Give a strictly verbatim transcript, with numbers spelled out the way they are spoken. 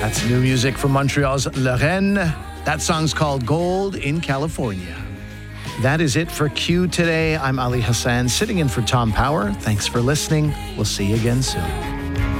That's new music from Montreal's Lorraine. That song's called Gold in California. That is it for Q today. I'm Ali Hassan, sitting in for Tom Power. Thanks for listening. We'll see you again soon.